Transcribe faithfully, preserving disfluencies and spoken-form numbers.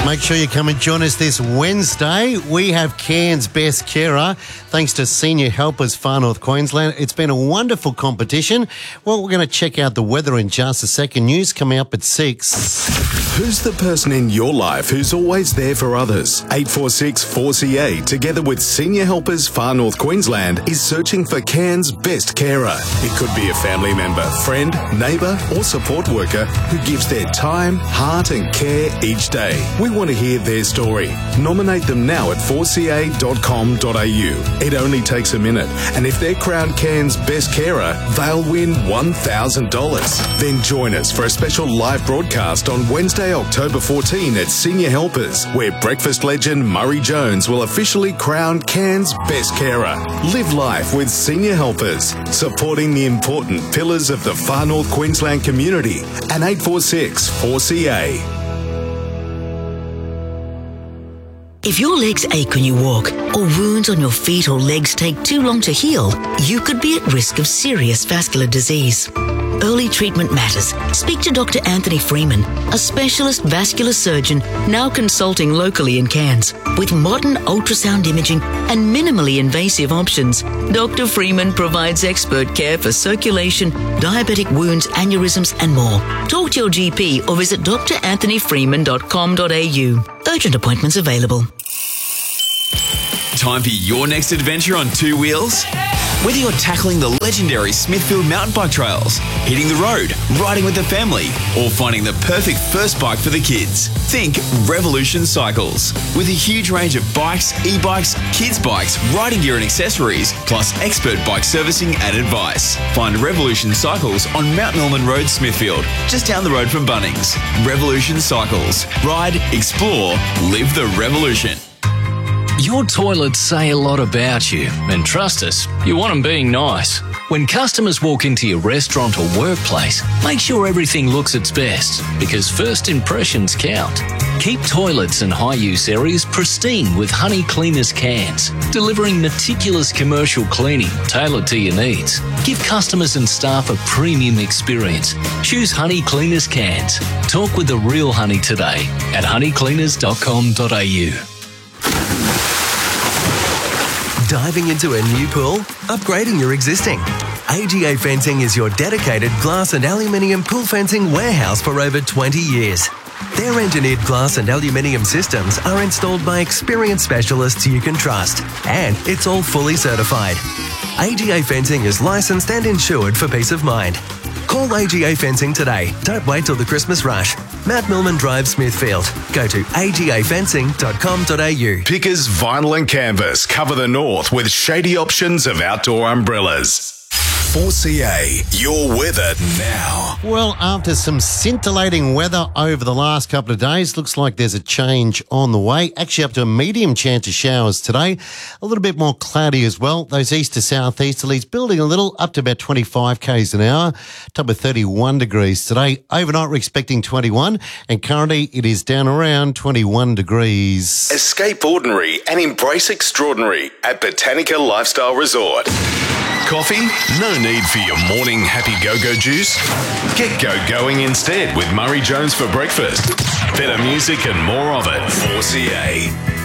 Make sure you come and join us this Wednesday. We have Cairns Best Carer, thanks to Senior Helpers Far North Queensland. It's been a wonderful competition. Well, we're going to check out the weather in just a second. News coming up at six. Who's the person in your life who's always there for others? eight four six four C A, together with Senior Helpers Far North Queensland, is searching for Cairns Best Carer. It could be a family member, friend, neighbour or support worker who gives their time, heart and care each day. We want to hear their story. Nominate them now at four c a dot com dot a u. It only takes a minute, and if they're crowned Cairns Best Carer, they'll win one thousand dollars. Then join us for a special live broadcast on Wednesday, October fourteenth at Senior Helpers, where breakfast legend Murray Jones will officially crown Cairns Best Carer. Live life with Senior Helpers, supporting the important pillars of the Far North Queensland community, and eight four six four C A. If your legs ache when you walk, or wounds on your feet or legs take too long to heal, you could be at risk of serious vascular disease. Early treatment matters. Speak to Doctor Anthony Freeman, a specialist vascular surgeon now consulting locally in Cairns. With modern ultrasound imaging and minimally invasive options, Doctor Freeman provides expert care for circulation, diabetic wounds, aneurysms and more. Talk to your G P or visit d r anthony freeman dot com dot a u. Urgent appointments available. Time for your next adventure on two wheels? Whether you're tackling the legendary Smithfield mountain bike trails, hitting the road, riding with the family, or finding the perfect first bike for the kids, think Revolution Cycles. With a huge range of bikes, e-bikes, kids' bikes, riding gear and accessories, plus expert bike servicing and advice. Find Revolution Cycles on Mount Norman Road, Smithfield, just down the road from Bunnings. Revolution Cycles. Ride, explore, live the revolution. Your toilets say a lot about you, and trust us, you want them being nice. When customers walk into your restaurant or workplace, make sure everything looks its best, because first impressions count. Keep toilets and high-use areas pristine with Honey Cleaners cans, delivering meticulous commercial cleaning tailored to your needs. Give customers and staff a premium experience. Choose Honey Cleaners cans. Talk with the real honey today at honey cleaners dot com dot a u. Diving into a new pool? Upgrading your existing? A G A Fencing is your dedicated glass and aluminium pool fencing warehouse for over twenty years. Their engineered glass and aluminium systems are installed by experienced specialists you can trust, and it's all fully certified. A G A Fencing is licensed and insured for peace of mind. Call A G A Fencing today. Don't wait till the Christmas rush. Mount Milman Drive, Smithfield. Go to a g a fencing dot com dot a u. Pickers Vinyl and Canvas cover the north with shady options of outdoor umbrellas. four C A, your weather now. Well, after some scintillating weather over the last couple of days, looks like there's a change on the way. Actually, up to a medium chance of showers today. A little bit more cloudy as well. Those east to southeasterlies building a little, up to about twenty-five k's an hour. Top of thirty-one degrees today. Overnight, we're expecting twenty-one, and currently it is down around twenty-one degrees. Escape ordinary and embrace extraordinary at Botanica Lifestyle Resort. Coffee? No need for your morning happy go-go juice. Get go-going instead with Murray Jones for breakfast. Better music and more of it. four C A.